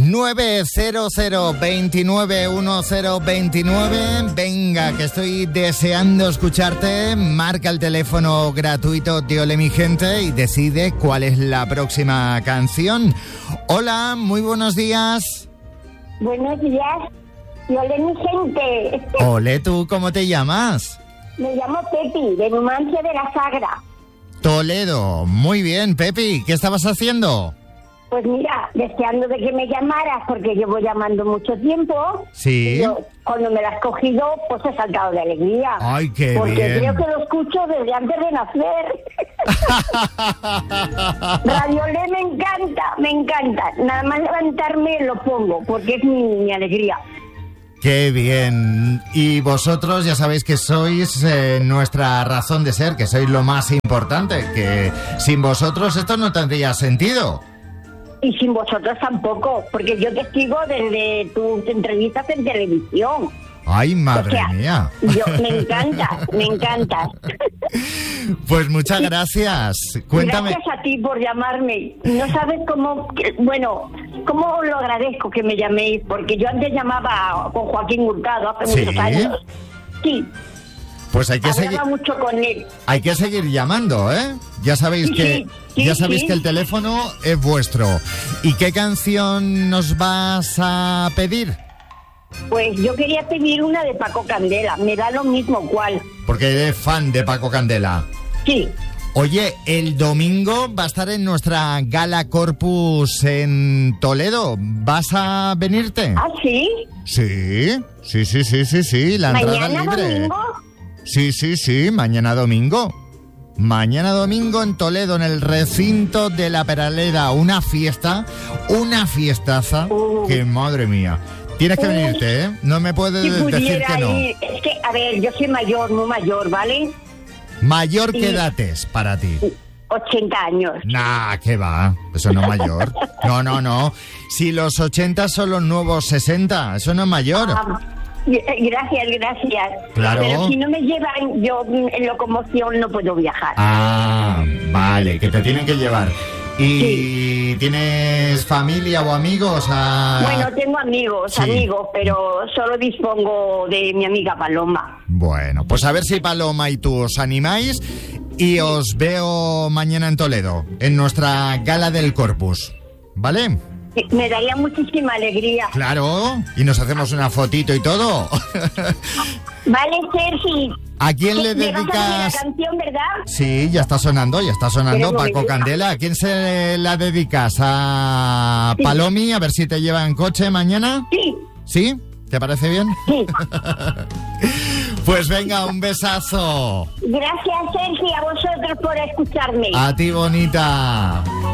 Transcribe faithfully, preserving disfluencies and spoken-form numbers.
nueve cero cero, veintinueve, diez veintinueve. Venga, que estoy deseando escucharte. Marca el teléfono gratuito de Ole mi gente y decide cuál es la próxima canción. Hola, muy buenos días. Buenos días, Ole mi gente. Ole, ¿tú cómo te llamas? Me llamo Pepi, de Numancia de la Sagra. Toledo, muy bien, Pepi, ¿qué estabas haciendo? Pues mira, deseando de que me llamaras, porque llevo llamando mucho tiempo. Sí. Yo, cuando me la has cogido, pues he saltado de alegría. Ay, qué porque bien. Porque creo que lo escucho desde antes de nacer. Radio Ole me encanta, me encanta. Nada más levantarme lo pongo, porque es mi, mi alegría. ¡Qué bien! Y vosotros ya sabéis que sois eh, nuestra razón de ser, que sois lo más importante, que sin vosotros esto no tendría sentido. Y sin vosotros tampoco, porque yo te sigo desde tus entrevistas en televisión. ¡Ay, madre o sea, mía! Yo, me encanta, me encanta. Pues muchas gracias. Cuéntame. Gracias a ti por llamarme. No sabes cómo, bueno, cómo lo agradezco que me llaméis, porque yo antes llamaba con Joaquín Hurtado hace ¿Sí? muchos años. Sí. Pues hay que Hablaba seguir mucho con él. Hay que seguir llamando, ¿eh? Ya sabéis Sí, que sí, sí, ya sabéis sí. que el teléfono es vuestro. ¿Y qué canción nos vas a pedir? Pues yo quería pedir una de Paco Candela. Me da lo mismo cuál. Porque eres fan de Paco Candela. Sí. Oye, el domingo va a estar en nuestra Gala Corpus en Toledo. ¿Vas a venirte? ¿Ah, sí? Sí, sí, sí, sí, sí, sí. La entrada ¿Mañana libre. domingo? Sí, sí, sí, mañana domingo. Mañana domingo en Toledo, en el recinto de la Peraleda. Una fiesta, una fiestaza. Uh. Que madre mía. Tienes que Uh. venirte, ¿eh? No me puedes Si decir pudiera que no. ir. Es que, a ver, yo soy mayor, muy mayor, ¿vale? Mayor que Sí. edad es para ti. ochenta años. Nah, ¿qué va? Eso no es mayor. No, no, no. Si los ochenta son los nuevos sesenta, eso no es mayor. Ah, gracias, gracias. Claro. Pero si no me llevan, yo en locomoción no puedo viajar. Ah, vale, que te tienen que llevar. ¿Y Sí. tienes familia o amigos? A... Bueno, tengo amigos, Sí. amigos, pero solo dispongo de mi amiga Paloma. Bueno, pues a ver si Paloma y tú os animáis y os veo mañana en Toledo, en nuestra Gala del Corpus, ¿vale? Me daría muchísima alegría. Claro, y nos hacemos una fotito y todo. Vale, Sergi. ¿A quién le ¿Me vas a poner dedicas? la canción, verdad? Sí, ya está sonando, ya está sonando. Pero un Paco momentito. Candela. ¿A quién se la dedicas? ¿A Sí. Palomi? A ver si te lleva en coche mañana. Sí, ¿Sí? ¿Te parece bien? sí. Pues venga, un besazo. Gracias, Sergi, a vosotros por escucharme. A ti, bonita.